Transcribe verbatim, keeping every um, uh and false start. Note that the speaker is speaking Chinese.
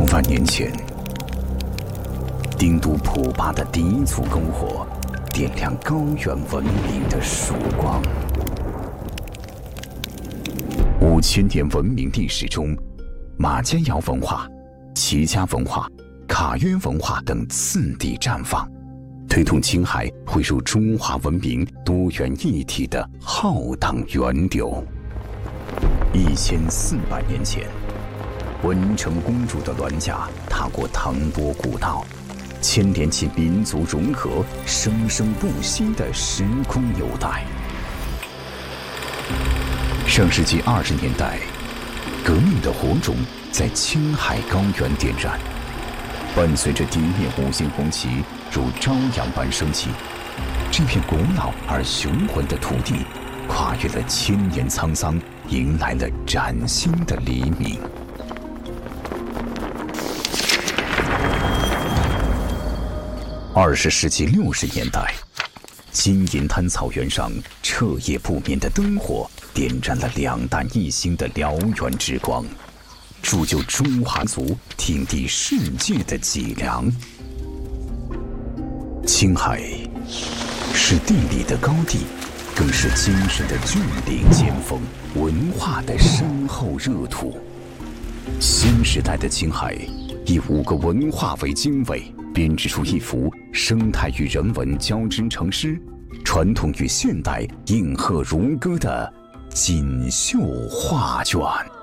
万年前，丁都普巴的第一簇篝火点亮高原文明的曙光。五千年文明历史中，马偕窑文化、齐家文化、卡约文化等次第绽放，推动青海汇入中华文明多元一体的浩荡源流。一千四百年前，文成公主的銮驾踏过唐波古道，牵连起民族融合生生不息的时空纽带。上世纪二十年代，革命的火种在青海高原点燃，伴随着敌灭五星红旗如朝阳般升起，这片古老而雄浑的土地跨越了千年沧桑，迎来了崭新的黎明。二十世纪六十年代，金银滩草原上彻夜不眠的灯火点燃了两弹一星的燎原之光，铸就中华族挺敌世界的脊梁。青海是地理的高地，更是精神的峻岭尖峰，文化的深厚热土。新时代的青海以五个文化为经纬，编织出一幅生态与人文交织成诗、传统与现代应和如歌的锦绣画卷。